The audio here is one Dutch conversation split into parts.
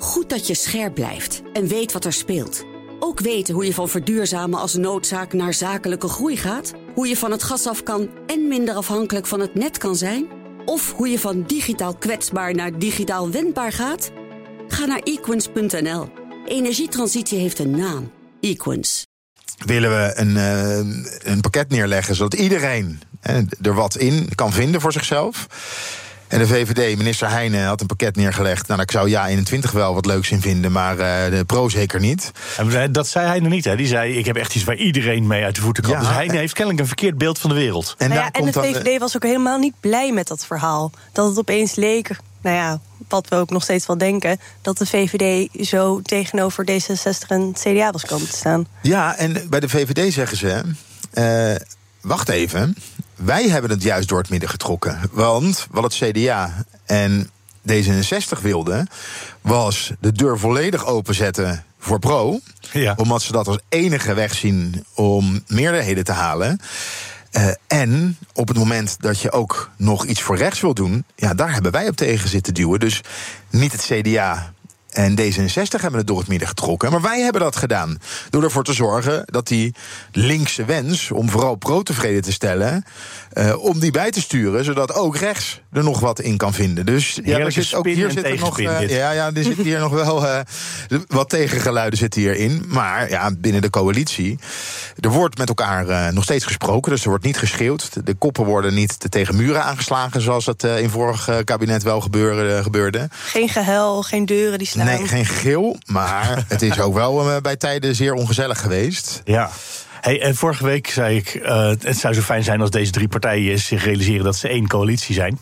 Goed dat je scherp blijft en weet wat er speelt. Ook weten hoe je van verduurzamen als noodzaak naar zakelijke groei gaat. Hoe je van het gas af kan en minder afhankelijk van het net kan zijn. Of hoe je van digitaal kwetsbaar naar digitaal wendbaar gaat. Ga naar equins.nl. Energietransitie heeft een naam. Equins. Willen we een pakket neerleggen zodat iedereen er wat in kan vinden voor zichzelf. En de VVD, minister Heijnen, had een pakket neergelegd. Nou, daar zou JA21 wel wat leuks in vinden, maar de Pro zeker niet. En dat zei hij nog niet, hè? Die zei, ik heb echt iets waar iedereen mee uit de voeten kan. Ja, dus Heijnen heeft kennelijk een verkeerd beeld van de wereld. En de VVD was ook helemaal niet blij met dat verhaal. Dat het opeens leek, wat we ook nog steeds wel denken, dat de VVD zo tegenover D66 en het CDA was komen te staan. Ja, en bij de VVD zeggen ze, wacht even, wij hebben het juist door het midden getrokken. Want wat het CDA en D66 wilden, was de deur volledig openzetten voor Pro. Ja. Omdat ze dat als enige weg zien om meerderheden te halen. En op het moment dat je ook nog iets voor rechts wil doen, daar hebben wij op tegen zitten duwen. Dus niet het CDA en D66 hebben het door het midden getrokken. Maar wij hebben dat gedaan. Door ervoor te zorgen dat die linkse wens om vooral Pro tevreden te stellen, om die bij te sturen, zodat ook rechts er nog wat in kan vinden. Dus er zit ook hier zit er nog. Er zit hier nog wel wat tegengeluiden zitten hierin. Maar binnen de coalitie, er wordt met elkaar nog steeds gesproken. Dus er wordt niet geschreeuwd. De koppen worden niet tegen muren aangeslagen, zoals het in vorig kabinet wel gebeurde. Geen gehuil, geen deuren die slaan. Nee, geen gegil, maar het is ook wel bij tijden zeer ongezellig geweest. Ja. Hey, en vorige week zei ik, het zou zo fijn zijn als deze 3 partijen zich realiseren dat ze 1 coalitie zijn.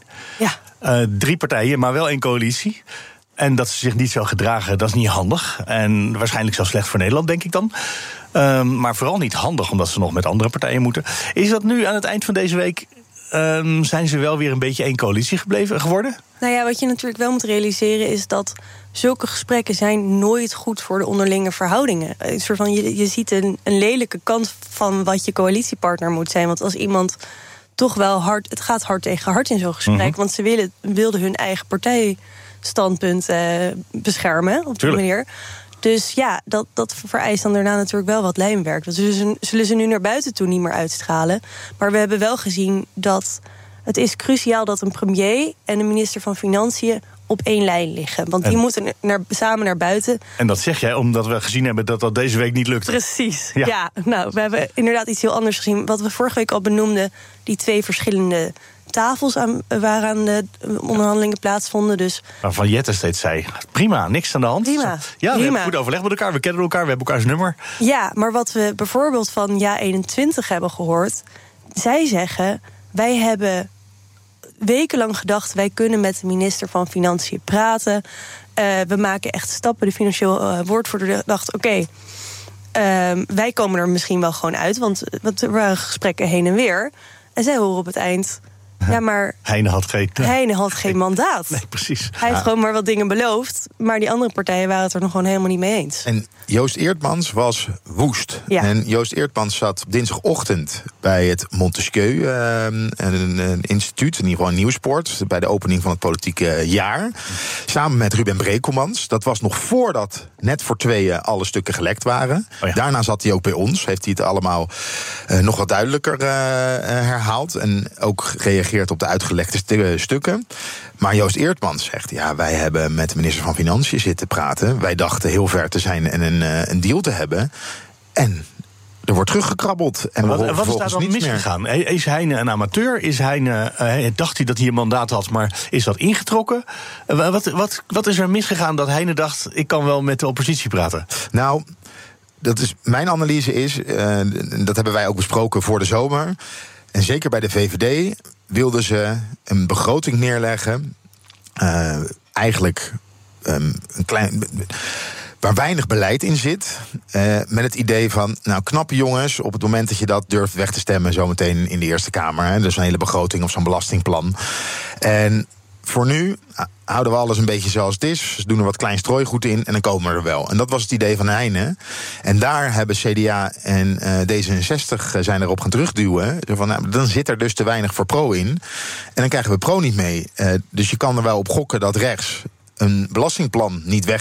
Ja. 3 partijen, maar wel 1 coalitie. En dat ze zich niet zo gedragen, dat is niet handig. En waarschijnlijk zelfs slecht voor Nederland, denk ik dan. Maar vooral niet handig, omdat ze nog met andere partijen moeten. Is dat nu aan het eind van deze week, zijn ze wel weer een beetje 1 coalitie geworden? Nou ja, wat je natuurlijk wel moet realiseren is dat zulke gesprekken zijn nooit goed voor de onderlinge verhoudingen. Een soort van, je ziet een lelijke kant van wat je coalitiepartner moet zijn. Want als iemand toch wel het gaat hard tegen hard in zo'n gesprek. Want ze wilden hun eigen partijstandpunt beschermen op die manier. Dus dat vereist dan daarna natuurlijk wel wat lijnwerk. Dat zullen ze nu naar buiten toe niet meer uitstralen. Maar we hebben wel gezien dat het is cruciaal dat een premier en een minister van Financiën op 1 lijn liggen. Want die moeten samen naar buiten. En dat zeg jij omdat we gezien hebben dat deze week niet lukt. Precies, ja. We hebben inderdaad iets heel anders gezien. Wat we vorige week al benoemden, die 2 verschillende tafels waaraan de onderhandelingen plaatsvonden. Dus waarvan Jette steeds zei, prima, niks aan de hand. Prima. Ja, we hebben goed overleg met elkaar, we kennen elkaar, we hebben elkaars nummer. Ja, maar wat we bijvoorbeeld van JA21 hebben gehoord, zij zeggen, wij hebben wekenlang gedacht, wij kunnen met de minister van Financiën praten. We maken echt stappen. De financieel woordvoerder dacht, oké, wij komen er misschien wel gewoon uit, want er waren gesprekken heen en weer. En zij horen op het eind, maar Heijnen had geen mandaat. Nee, precies. Hij heeft gewoon maar wat dingen beloofd, maar die andere partijen waren het er nog gewoon helemaal niet mee eens. En Joost Eertmans was woest. Ja. En Joost Eertmans zat op dinsdagochtend bij het Montesquieu, een instituut, in ieder geval een nieuwsport, bij de opening van het politieke jaar. Samen met Ruben Brekelmans. Dat was nog voordat net voor 2 alle stukken gelekt waren. Oh ja. Daarna zat hij ook bij ons. Heeft hij het allemaal nog wat duidelijker herhaald. En ook gereageerd op de uitgelekte stukken. Maar Joost Eertmans zegt, wij hebben met de minister van Financiën zitten praten. Wij dachten heel ver te zijn en een deal te hebben. En er wordt teruggekrabbeld. En wat is daar dan misgegaan? Is Heijnen een amateur? Dacht hij dat hij een mandaat had, maar is dat ingetrokken? Wat is er misgegaan dat Heijnen dacht, ik kan wel met de oppositie praten? Nou, mijn analyse is, dat hebben wij ook besproken voor de zomer. En zeker bij de VVD wilden ze een begroting neerleggen. Eigenlijk een klein, waar weinig beleid in zit. Met het idee van, knappe jongens, op het moment dat je dat durft weg te stemmen, zometeen in de Eerste Kamer. Hè, dus een hele begroting of zo'n belastingplan. En voor nu houden we alles een beetje zoals het is. Ze doen er wat klein strooigoed in en dan komen we er wel. En dat was het idee van Heijnen. En daar hebben CDA en D66 zijn erop gaan terugduwen. Dan zit er dus te weinig voor Pro in. En dan krijgen we Pro niet mee. Dus je kan er wel op gokken dat rechts een belastingplan niet weg